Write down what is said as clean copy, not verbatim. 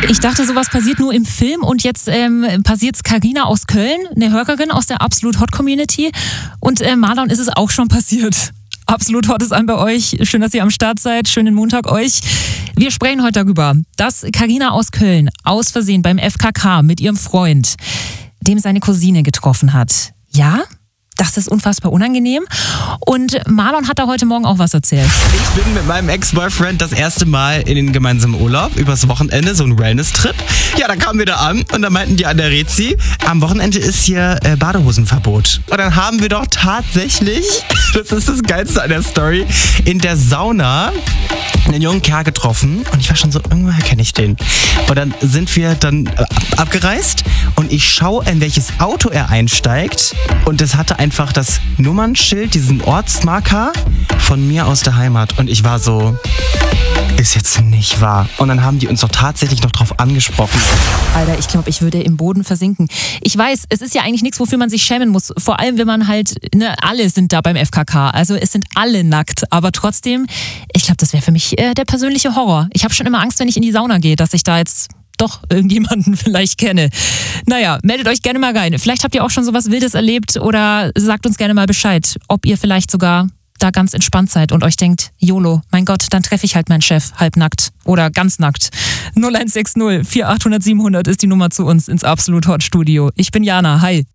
Ich dachte, sowas passiert nur im Film und jetzt passiert's Carina aus Köln, eine Hörerin aus der Absolut Hot Community. Und Marlon ist es auch schon passiert. Absolut Hot ist an bei euch. Schön, dass ihr am Start seid. Schönen Montag euch. Wir sprechen heute darüber, dass Carina aus Köln aus Versehen beim FKK mit ihrem Freund, dem seine Cousine getroffen hat. Ja? Das ist unfassbar unangenehm. Und Marlon hat da heute Morgen auch was erzählt. Ich bin mit meinem Ex-Boyfriend das erste Mal in den gemeinsamen Urlaub, übers Wochenende, so ein Wellness-Trip. Ja, dann kamen wir da an und dann meinten die an der Rezi, am Wochenende ist hier Badehosenverbot. Und dann haben wir doch tatsächlich, das ist das Geilste an der Story, in der Sauna einen jungen Kerl getroffen und ich war schon so, irgendwoher kenne ich den. Und dann sind wir dann abgereist und ich schaue, in welches Auto er einsteigt und es hatte einfach das Nummernschild, diesen Ortsmarker von mir aus der Heimat. Und ich war so, ist jetzt nicht wahr. Und dann haben die uns doch tatsächlich noch drauf angesprochen. Alter, ich glaube, ich würde im Boden versinken. Ich weiß, es ist ja eigentlich nichts, wofür man sich schämen muss. Vor allem, wenn man halt, alle sind da beim FKK. Also es sind alle nackt. Aber trotzdem, ich glaube, das wäre für mich der persönliche Horror. Ich habe schon immer Angst, wenn ich in die Sauna gehe, dass ich da jetzt doch irgendjemanden vielleicht kenne. Naja, meldet euch gerne mal rein. Vielleicht habt ihr auch schon sowas Wildes erlebt oder sagt uns gerne mal Bescheid, ob ihr vielleicht sogar da ganz entspannt seid und euch denkt, YOLO, mein Gott, dann treffe ich halt meinen Chef halbnackt oder ganz nackt. 0160 4800 700 ist die Nummer zu uns ins Absolut Hot Studio. Ich bin Jana, hi.